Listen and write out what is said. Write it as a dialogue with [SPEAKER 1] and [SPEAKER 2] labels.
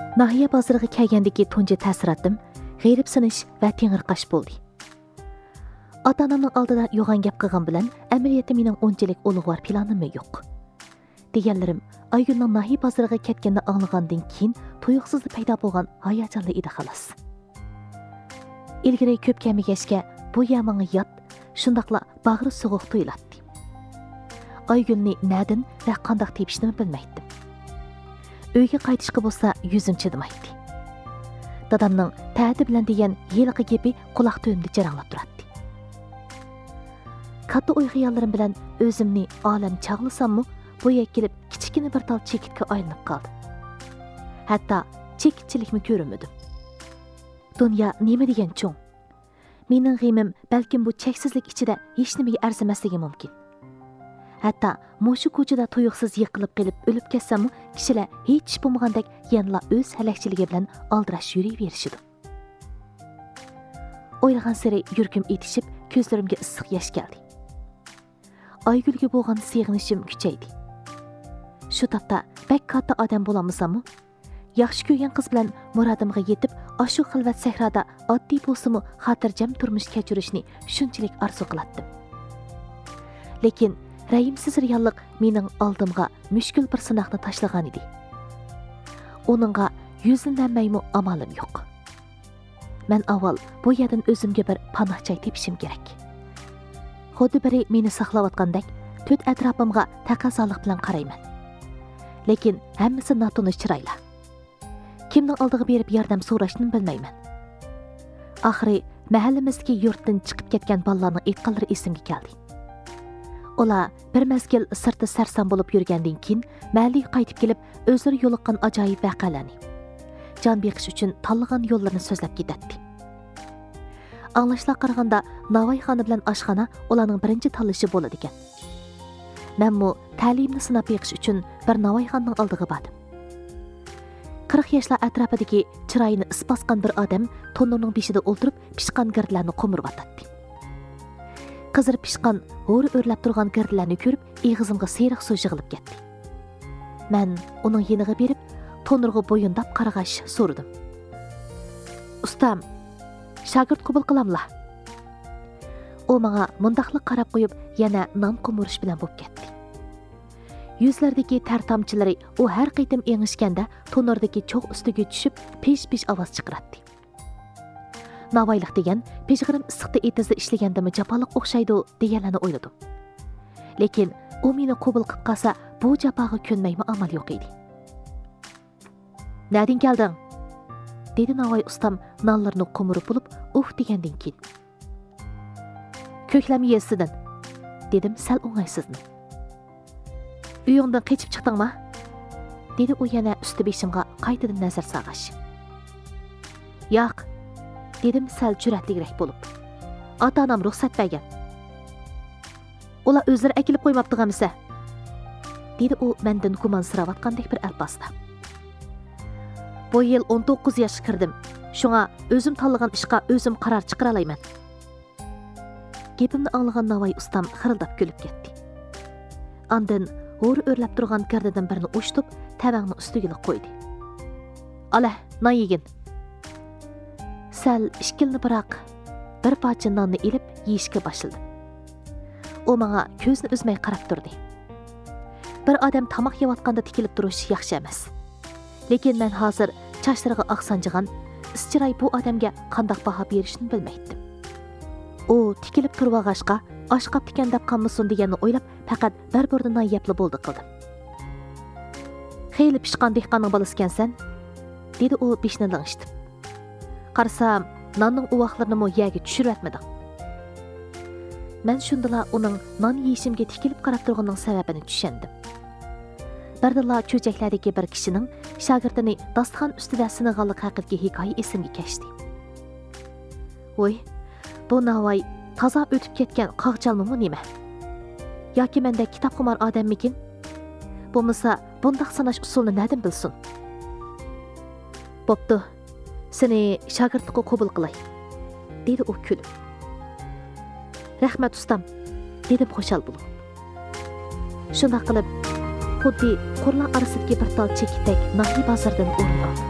[SPEAKER 1] Nahiye bozoriga kelgandagi tunji ta'siratim g'ayribsinish va tengirqash bo'ldi. Ota-onamning oldida yo'g'on gap qilgan bilan amaliyotda mening unchalik ulug'vor planim yo'q. Deganlarim Aygulning Nahiye bozoriga ketganini anglagandan keyin tuyuqsiz paydo bo'lgan hayajonli edi xolos. Ilgari ko'p kamigashga bu yamanga yot, shundaqla bag'ri sovuq tuyuladi. Aygulni nadin va qandoq tepishni bilmaydim. Uyga qaytishga bo'lsa yuzim chidamaydi. Dadamning ta'di bilan degan yilqi gapi quloq tuynimda jaranglab turadi. Katta o'y xiyollarim bilan o'zimni olam chaqlasammi, bu kelib kichkina bir tal chekitga aylanib qoldim. Hatto chekitchilikni ko'rmadim. Dunyo nima degan cho'ng? Mening g'imim balkim bu cheksizlik ichida hech nimaga arzamasligi mumkin. Hatto mushu ko'chada tuyuqsiz yiqilib qilib o'lib ketsam, kishilar hech bo'lmagandek yanla o'z halakchiligi bilan aldirash yuraverishidi. O'ylagan sari yurkim etishib, ko'zlarimga issiq yosh keldi. Aygulga bo'lgan sig'inishim kuchaydi. Shu topda bak katta odam bo'lamizammi? Yaxshi ko'rgan qiz bilan murodimga yetib, ashu xilvat sahrada oddiy bo'lsa-mu xotirjam turmush kechirishni shunchalik orzu qilatdim. Lekin rayimsiz reallik mening oldimga mushkul bir sinoqni tashlagan edi. Uningga yuzlanmaymi amalim yo'q. Men avval bu yerdan o'zimga bir panoh joy tepishim kerak. Xuddi biri meni saqlayotgandek, to'rt atrofimga taqozolik bilan qarayman. Lekin hammasi notunish chiroyli. Kimning oldiga berib yordam so'rashni bilmayman. Oxiri mahallamizdagi yurtdan chiqib ketgan bolalarning aytganlari esimga keldi. Ular bir mezgil sirti sarson bo'lib yurgandan keyin mahalliy qaytib kelib, o'zlari yo'liqqan ajoyib voqealarni, jon beqish uchun tanlagan yo'llarini so'zlab ketadi. Anglashlar qaraganda Navoiyxona bilan oshxona ularning birinchi tanlashi bo'ladi ekan. Men ta'limni sinab beqish uchun bir Navoiyxonaning oldiga bordim. 40 yoshlar atrofidagi chiroyini isbosgan bir odam tonurning beshida o'ltirib pishqan girdlarni qo'mirib atadi. Qizirib pishqan, o'ri o'rlab turgan girdlarni ko'rib, eg'izimga seriq suv yig'ilib ketdi. Men uning yeniga berib, tonurga bo'yindab qarag'ash so'radim. Ustam, shogird qabul qilamla? U menga mundaqlik qarab qo'yib, yana non qo'mirish bilan bo'lib ketdi. Yuzlardagi tar tomchilari u har qaytim engishganda tonurdagi cho'g' ustiga tushib, pesh-pesh ovoz chiqaradi. Navoiylik degan peshg'irim issiqda etizda ishlagandimi japolik o'xshaydi deganlarni o'yladim. Lekin u meni qabul qilib qolsa, bu japoga ko'nmaymi amal yo'q edi. "Nadin kelding?" dedi Navoiy ustam nonlarni qo'mirib bo'lib, degandan keyin. "Ko'klam yesidan," dedim sal o'ng'aysizlanib. "Uyingdan qechib chiqdingmi?" dedi u yana usti beshimga qaytadan nazar sag'ash. "Yo'q," dedim sal jur'atliroq bo'lib. "Ota-onam ruxsat bergan." "Ular o'zlari akilib qo'ymabdi-g'amisa?" dedi u mendan gumonsiravotgandek bir alpasda. "Bu yil 19 yoshga kirdim. Shunga o'zim tanlagan ishga o'zim qaror chiqara olmayman." Gapimni anglagan Navoiy ustam xirildab kulib ketdi. Ondan o'ri o'rlab turgan girdidan birini o'shtib, tavangni ustiga qo'ydi. "Ala, non yegin." Sal ishkilni biroq bir parcha nonni ilib yeyishga boshladi. U menga ko'zni uzmay qarab turdi. Bir odam tomoq yeyotganda tikilib turish yaxshi emas. Lekin men hozir chochlariga oqsanjigan, ischiray bu odamga qandoq baho berishni bilmaydim. U tikilib turvag'ashqa, oshqab tikan deb qolmasin deganni o'ylab, faqat bir burdan yepli bo'ldi qildim. "Xeyli pishqan dehqonning bolasi ekansan," dedi u beshni lang'ishtib. "Qarasam, nonning uvoqlarini yerga tushirayotmading." Men shundala uning non yeyishimga tikilib qarab turganining sababini tushundim. Birdilla cho'jaklardagi bir kishining shogirdini dasturxon ustida sinig'anlik haqidagi hikoya esimga keldi. "Voy, bu Navoiy toza o'tib ketgan qog'chalmi nima? Yoki menda kitobxumor odammikin? Bo'lmasa, bundaq sanash usulini nadan bilsin?" "Bo'pti, seni shogirdlikqa qabul qilay," dedi u kulib. "Rahmat ustam," dedim xushal bo'lib. Shunday qilib, xuddi qurlar orasidagi bir tal chekitdek Nahiye bozoridan o'rin oldim.